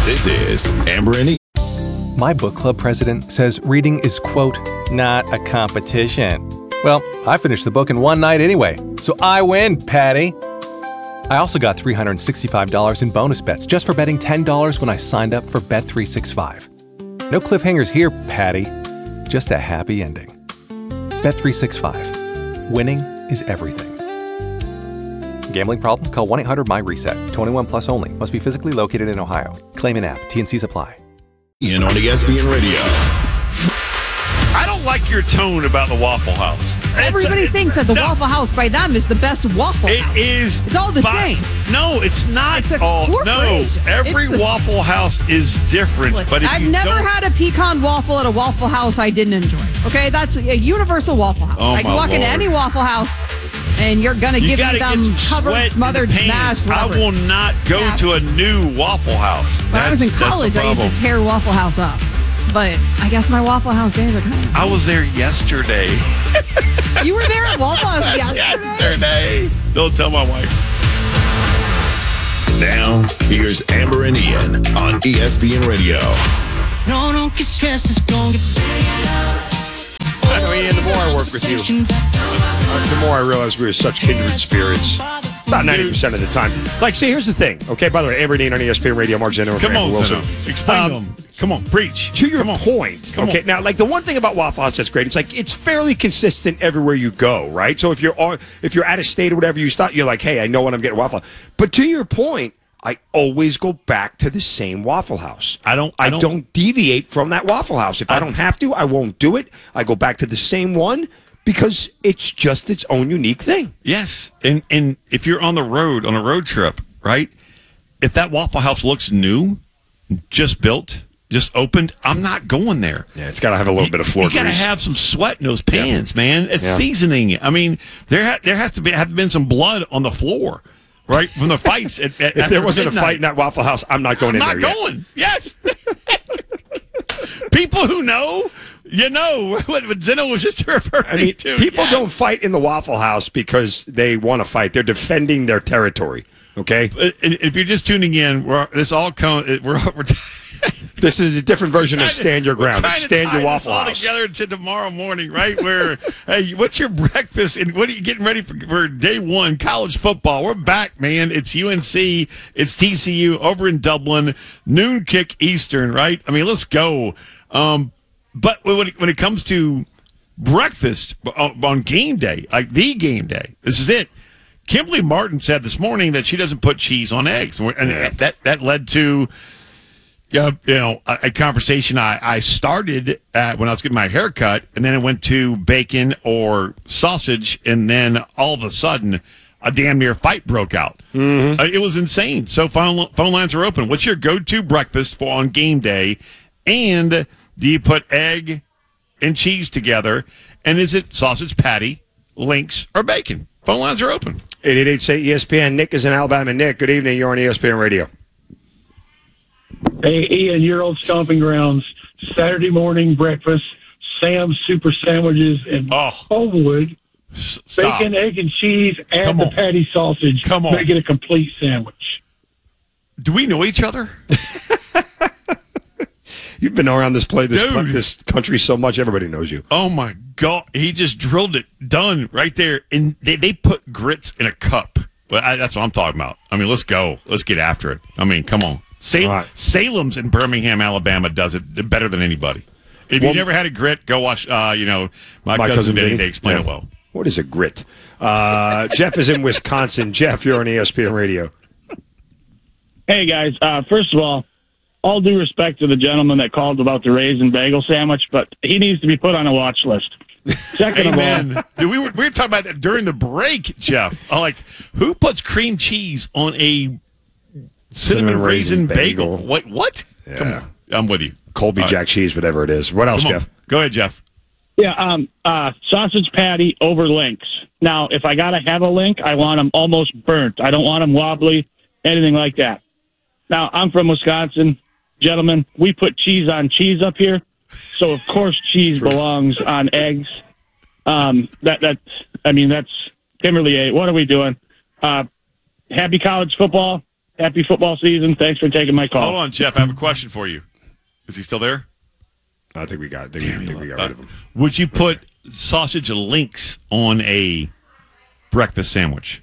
This is Amber and E. My book club president says reading is, quote, not a competition. Well, I finished the book in one night anyway, so I win, Patty. I also got $365 in bonus bets just for betting $10 when I signed up for Bet365. No cliffhangers here, Patty. Just a happy ending. Bet365. Winning is everything. Gambling problem? Call 1-800-MY-RESET. 21 plus only. Must be physically located in Ohio. Claim in app. T&Cs apply. Ian on ESPN Radio. I don't like your tone about the Waffle House. Everybody thinks that the Waffle House by them is the best Waffle House. It is. It's all the same. No, it's not. It's a all. No, corporation. every Waffle House is different. Listen, but if I've never had a pecan waffle at a Waffle House I didn't enjoy. Okay, that's a universal Waffle House. I can walk into any Waffle House, and you're going to give me them covered, smothered, smashed, whatever. I will not go to a new Waffle House. When I was in college, I used to tear Waffle House up. But I guess my Waffle House days are kind of... I was there yesterday. You were there at Waffle House yesterday? Don't tell my wife. Now, here's Amber and Ian on ESPN Radio. No, don't get stressed. It's going to get I know, Ian, the more I work with you, the more I realize we're such kindred spirits. About 90% of the time. Like, see, here's the thing. Okay, by the way, Amber Dean on ESPN Radio, Mark Zeno, Come on, Wilson. Zeno. Explain to them. Come on, preach. To your point. Okay, now, like, the one thing about Waffle House that's great, it's like, it's fairly consistent everywhere you go, right? So if you're out of state or whatever, you start, you're like, hey, I know when I'm getting Waffle House. But to your point, I always go back to the same Waffle House. I don't deviate from that Waffle House. If I don't have to, I won't do it. I go back to the same one because it's just its own unique thing. Yes, and if you're on the road, on a road trip, right? If that Waffle House looks new, just built, just opened, I'm not going there. Yeah, it's got to have a little bit of floor grease. You got to have some sweat in those pans, man. It's seasoning. I mean, there has to have been some blood on the floor. Right from the fights. If there wasn't a fight in that Waffle House, I'm not going in there. I'm not going. Yes. People who know, you know what Zeno was just referring to. People don't fight in the Waffle House because they want to fight. They're defending their territory. Okay. If you're just tuning in, this is a different version of Stand Your Ground. It's Stand Your Waffle House. Together to tomorrow morning, right? Where, hey, what's your breakfast and what are you getting ready for day one? College football. We're back, man. It's UNC. It's TCU over in Dublin. Noon kick Eastern, right? I mean, let's go. But when it comes to breakfast on game day, like the game day, this is it. Kimberly Martin said this morning that she doesn't put cheese on eggs, and that led to a conversation I started when I was getting my hair cut, and then it went to bacon or sausage, and then all of a sudden a damn near fight broke out. Mm-hmm. It was insane. So phone lines are open. What's your go-to breakfast for on game day? And do you put egg and cheese together? And is it sausage patty, links, or bacon? Phone lines are open. 888-SAY-ESPN. Nick is in Alabama. Nick, good evening. You're on ESPN Radio. Hey, Ian, your old stomping grounds. Saturday morning breakfast, Sam's Super Sandwiches in Homewood. Bacon, egg, and cheese, add the patty sausage. Come on. Make it a complete sandwich. Do we know each other? You've been around this country so much, everybody knows you. Oh, my God. He just drilled it. Done right there. And they put grits in a cup. But that's what I'm talking about. I mean, let's go. Let's get after it. I mean, come on. Salem's in Birmingham, Alabama does it better than anybody. If you never had a grit, go watch, my cousin Vinny. They explain it well. What is a grit? Jeff is in Wisconsin. Jeff, you're on ESPN Radio. Hey, guys. First of all due respect to the gentleman that called about the raisin bagel sandwich, but he needs to be put on a watch list. Second of all, dude, we were talking about that during the break, Jeff. Like, who puts cream cheese on a cinnamon raisin bagel? What? Yeah. Come on, I'm with you. Colby Jack cheese, whatever it is. What else, Jeff? Go ahead, Jeff. Yeah, sausage patty over links. Now, if I gotta have a link, I want them almost burnt. I don't want them wobbly, anything like that. Now, I'm from Wisconsin. Gentlemen, we put cheese on cheese up here, so of course cheese belongs on eggs. That's Kimberly A. What are we doing? Happy college football. Happy football season. Thanks for taking my call. Hold on, Jeff. I have a question for you. Is he still there? I think we got rid of him. Would you put sausage links on a breakfast sandwich?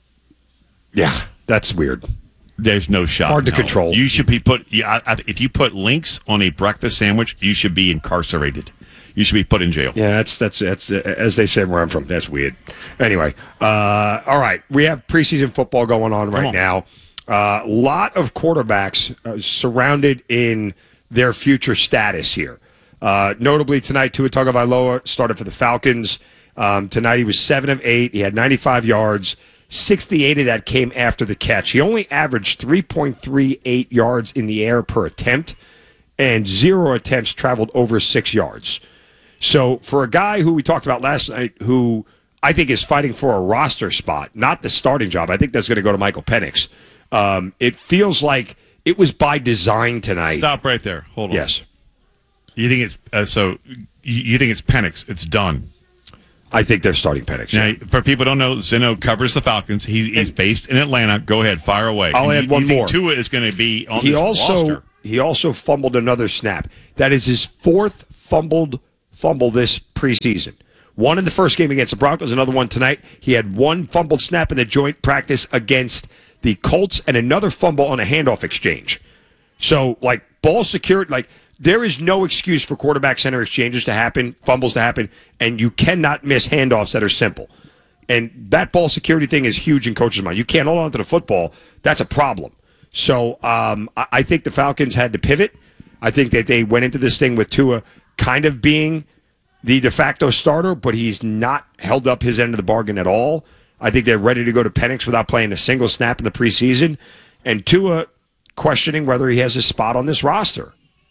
Yeah, that's weird. There's no shot. Hard to control. You should be if you put links on a breakfast sandwich, you should be incarcerated. You should be put in jail. Yeah, that's as they say where I'm from. That's weird. Anyway, all right. We have preseason football going on now. A lot of quarterbacks surrounded in their future status here. Notably tonight, Tua Tagovailoa started for the Falcons. Tonight he was 7 of 8. He had 95 yards. 68 of that came after the catch. He only averaged 3.38 yards in the air per attempt, and 0 attempts traveled over 6 yards. So for a guy who we talked about last night, who I think is fighting for a roster spot, not the starting job, I think that's going to go to Michael Penix. It feels like it was by design tonight. Stop right there. Hold on. Yes. You think it's you think it's Penix? It's done. I think they're starting Penix. Now, for people who don't know, Zeno covers the Falcons. He's based in Atlanta. Go ahead, fire away. I'll add one more. Tua is going to be on this roster. He also fumbled another snap. That is his fourth fumble this preseason. One in the first game against the Broncos, another one tonight. He had one fumbled snap in the joint practice against the Colts and another fumble on a handoff exchange. So, ball secured, there is no excuse for quarterback center exchanges to happen, fumbles to happen, and you cannot miss handoffs that are simple. And that ball security thing is huge in coaches' mind. You can't hold on to the football. That's a problem. So I think the Falcons had to pivot. I think that they went into this thing with Tua kind of being the de facto starter, but he's not held up his end of the bargain at all. I think they're ready to go to Penix without playing a single snap in the preseason. And Tua questioning whether he has a spot on this roster.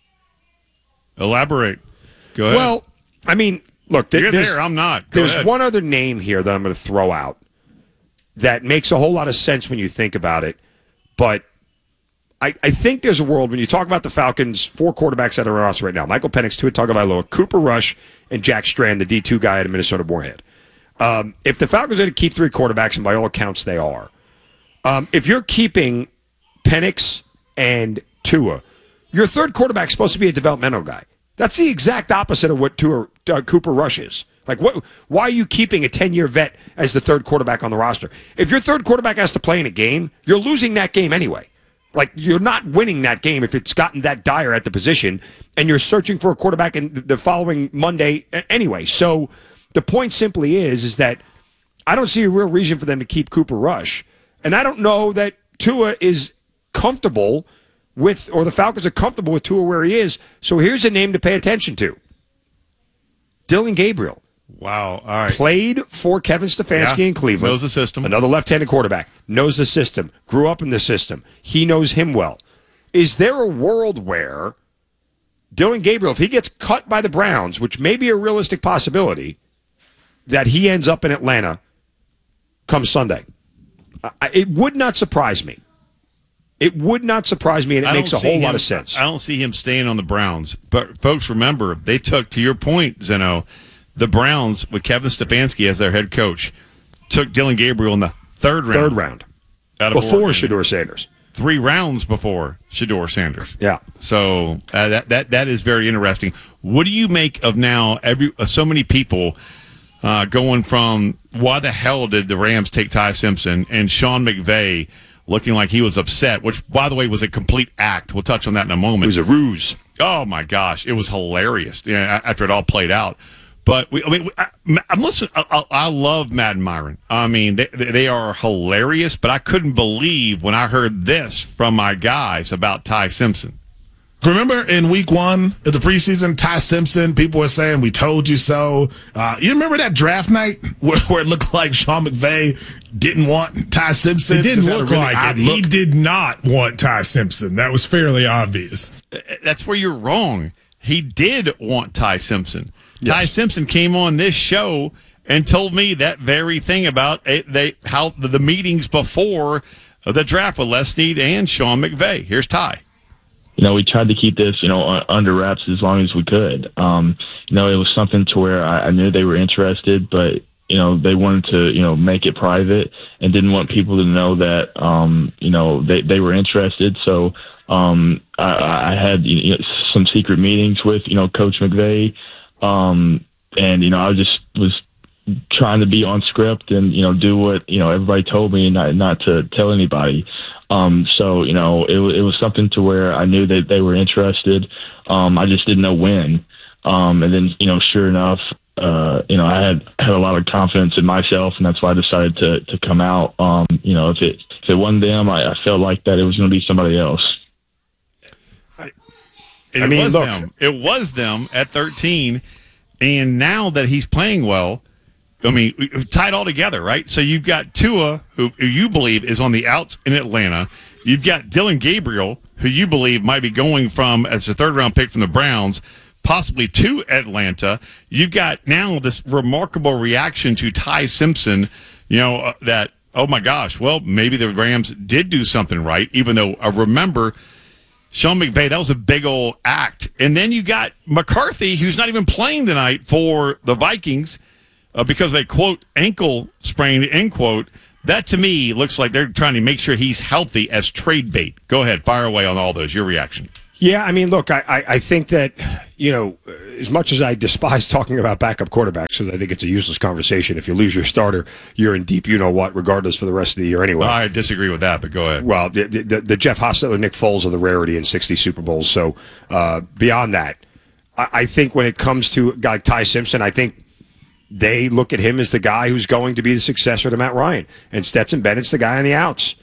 Elaborate. Go ahead. Well, I mean, look, you're there. I'm not. There's one other name here that I'm going to throw out that makes a whole lot of sense when you think about it. But I think there's a world when you talk about the Falcons, 4 quarterbacks that are on roster right now: Michael Penix, Tua Tagovailoa, Cooper Rush, and Jack Strand, the D2 guy at Minnesota Moorhead. If the Falcons are to keep 3 quarterbacks, and by all accounts they are, if you're keeping Penix and Tua, your third quarterback is supposed to be a developmental guy. That's the exact opposite of what Cooper Rush is. Why are you keeping a 10-year vet as the third quarterback on the roster? If your third quarterback has to play in a game, you're losing that game anyway. You're not winning that game if it's gotten that dire at the position, and you're searching for a quarterback in the following Monday anyway. So the point simply is that I don't see a real reason for them to keep Cooper Rush, and I don't know that Tua is comfortable with, or the Falcons are comfortable with Tua where he is. So here's a name to pay attention to. Dillon Gabriel. Wow. All right. Played for Kevin Stefanski in Cleveland. Knows the system. Another left-handed quarterback. Knows the system. Grew up in the system. He knows him well. Is there a world where Dillon Gabriel, if he gets cut by the Browns, which may be a realistic possibility, that he ends up in Atlanta come Sunday? It would not surprise me. It would not surprise me, and it makes a whole lot of sense. I don't see him staying on the Browns. But, folks, remember, they took, to your point, Zeno, the Browns, with Kevin Stefanski as their head coach, took Dillon Gabriel in the third round. Before Shedeur Sanders. 3 rounds before Shedeur Sanders. Yeah. So that is very interesting. What do you make of now so many people going from, why the hell did the Rams take Ty Simpson, and Sean McVay looking like he was upset, which, by the way, was a complete act. We'll touch on that in a moment. It was a ruse. Oh, my gosh. It was hilarious after it all played out. But, I'm listening. I love Matt and Myron. I mean, they are hilarious, but I couldn't believe when I heard this from my guys about Ty Simpson. Remember in week 1 of the preseason, Ty Simpson, people were saying, "We told you so." You remember that draft night where it looked like Sean McVay didn't want Ty Simpson? It didn't look like it. He did not want Ty Simpson. That was fairly obvious. That's where you're wrong. He did want Ty Simpson. Yes. Ty Simpson came on this show and told me that very thing about how the meetings before the draft with Les Snead and Sean McVay. Here's Ty. We tried to keep this, under wraps as long as we could. It was something to where I knew they were interested, but, they wanted to, make it private and didn't want people to know that, they were interested. So I had some secret meetings with, Coach McVay. And, I just was trying to be on script and, do what, everybody told me and not to tell anybody. So, it was something to where I knew that they were interested. I just didn't know when. And then, sure enough, I had a lot of confidence in myself, and that's why I decided to come out. If it wasn't them, I felt like that it was going to be somebody else. It was them at 13, and now that he's playing well, tied all together, right? So you've got Tua, who you believe is on the outs in Atlanta. You've got Dillon Gabriel, who you believe might be going from as a third-round pick from the Browns, possibly to Atlanta. You've got now this remarkable reaction to Ty Simpson, that, oh my gosh, well, maybe the Rams did do something right, even though I remember Sean McVay, that was a big old act. And then you got McCarthy, who's not even playing tonight for the Vikings because they, quote, ankle sprain, end quote. That, to me, looks like they're trying to make sure he's healthy as trade bait. Go ahead, fire away on all those. Your reaction. Yeah, look, I think that, as much as I despise talking about backup quarterbacks, because I think it's a useless conversation. If you lose your starter, you're in deep you-know-what, regardless for the rest of the year anyway. Well, I disagree with that, but go ahead. Well, the Jeff Hostetler, Nick Foles are the rarity in 60 Super Bowls. So beyond that, I think when it comes to a guy like Ty Simpson, I think they look at him as the guy who's going to be the successor to Matt Ryan. And Stetson Bennett's the guy on the outs.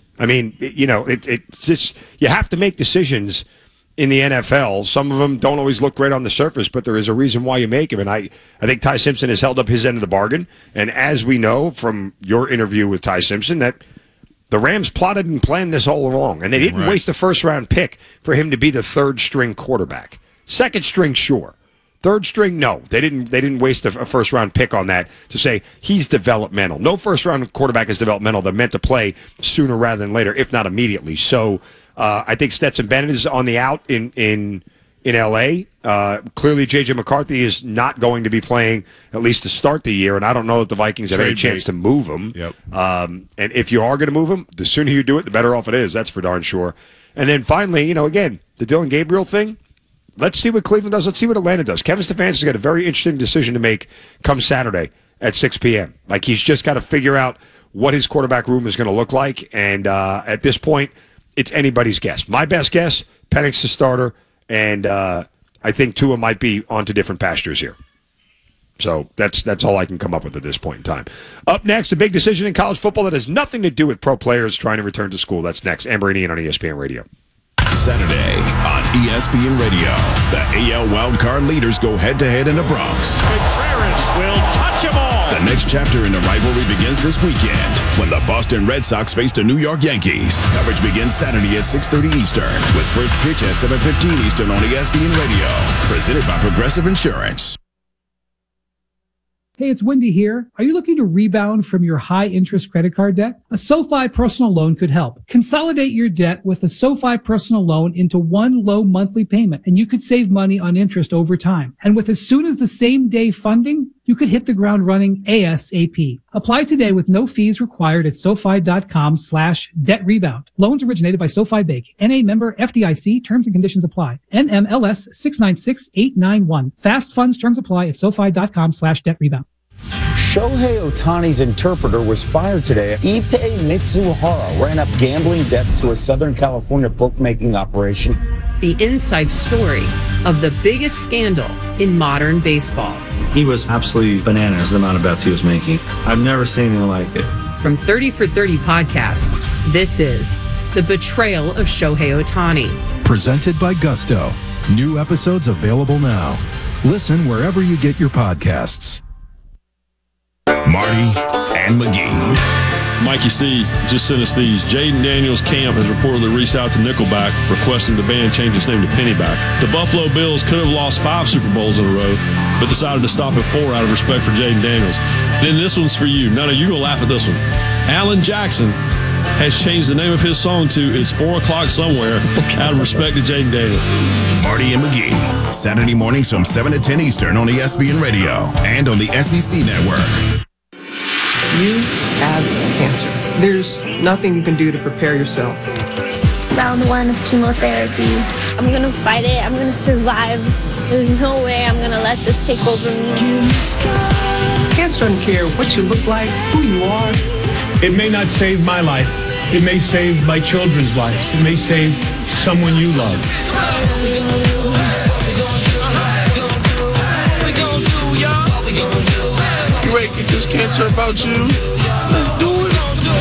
It's just, you have to make decisions in the NFL. Some of them don't always look great on the surface, but there is a reason why you make them. And I think Ty Simpson has held up his end of the bargain. And as we know from your interview with Ty Simpson, that the Rams plotted and planned this all along. And they didn't waste the first-round pick for him to be the third-string quarterback. Second string, sure. Third string, no. They didn't waste a first-round pick on that to say he's developmental. No first-round quarterback is developmental. They're meant to play sooner rather than later, if not immediately. So I think Stetson Bennett is on the out in L.A. Clearly, J.J. McCarthy is not going to be playing at least to start the year, and I don't know that the Vikings have any chance to move him. Yep. And if you are going to move him, the sooner you do it, the better off it is. That's for darn sure. And then finally, again, the Dillon Gabriel thing, let's see what Cleveland does. Let's see what Atlanta does. Kevin Stefanski's got a very interesting decision to make come Saturday at 6 p.m. Like, he's just got to figure out what his quarterback room is going to look like, and at this point, it's anybody's guess. My best guess, Penix the starter, and I think Tua might be onto different pastures here. So that's all I can come up with at this point in time. Up next, a big decision in college football that has nothing to do with pro players trying to return to school. That's next. Amber and Ian on ESPN Radio. Saturday on ESPN Radio, the AL wildcard leaders go head-to-head in the Bronx. Contreras will touch them all. The next chapter in the rivalry begins this weekend when the Boston Red Sox face the New York Yankees. Coverage begins Saturday at 6:30 Eastern with first pitch at 7:15 Eastern on ESPN Radio. Presented by Progressive Insurance. Hey, it's Wendy here. Are you looking to rebound from your high-interest credit card debt? A SoFi personal loan could help. Consolidate your debt with a SoFi personal loan into one low monthly payment, and you could save money on interest over time. And with as soon as the same day funding, you could hit the ground running ASAP. Apply today with no fees required at SoFi.com/debt rebound. Loans originated by SoFi Bank. NA member FDIC. Terms and conditions apply. NMLS 696891. Fast funds terms apply at SoFi.com/debt rebound. Shohei Ohtani's interpreter was fired today. Ippei Mitsuhara ran up gambling debts to a Southern California bookmaking operation. The inside story of the biggest scandal in modern baseball. He was absolutely bananas, the amount of bets he was making. I've never seen anything like it. From 30 for 30 podcasts, this is The Betrayal of Shohei Ohtani. Presented by Gusto. New episodes available now. Listen wherever you get your podcasts. Marty and McGee. Mikey C. just sent us these. Jaden Daniels' camp has reportedly reached out to Nickelback requesting the band change its name to Pennyback. The Buffalo Bills could have lost 5 Super Bowls in a row, but decided to stop at 4 out of respect for Jaden Daniels. Then this one's for you. None of you will laugh at this one. Alan Jackson has changed the name of his song to It's 4 O'Clock Somewhere out of respect to Jaden Daniels. Marty and McGee. Saturday mornings from 7 to 10 Eastern on ESPN Radio and on the SEC Network. You have cancer. There's nothing you can do to prepare yourself. Round 1 of chemotherapy. I'm gonna fight it. I'm gonna survive. There's no way I'm gonna let this take over me. Cancer doesn't care what you look like, who you are. It may not save my life. It may save my children's lives. It may save someone you love. You ready to get this cancer about you? Let's do it.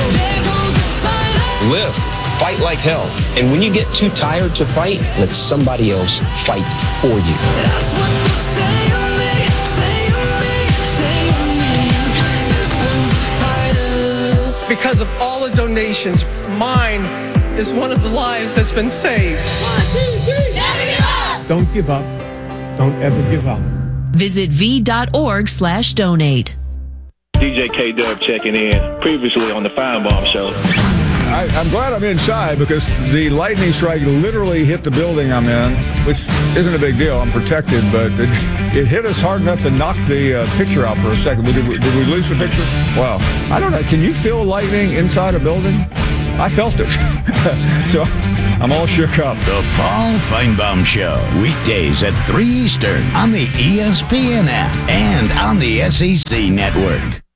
Live. Fight like hell. And when you get too tired to fight, let somebody else fight for you. That's what they say of me, say of me, say of me. This one's a fighter. Because of all the donations, mine is one of the lives that's been saved. 1, 2, 3, never give up. Don't give up. Don't ever give up. Visit v.org/donate. DJ K-Dub checking in, previously on the Feinbaum Show. I'm glad I'm inside because the lightning strike literally hit the building I'm in, which isn't a big deal. I'm protected, but it hit us hard enough to knock the picture out for a second. Did we lose the picture? Wow. I don't know. Can you feel lightning inside a building? I felt it. So I'm all shook up. The Paul Feinbaum Show, weekdays at 3 Eastern on the ESPN app and on the SEC Network.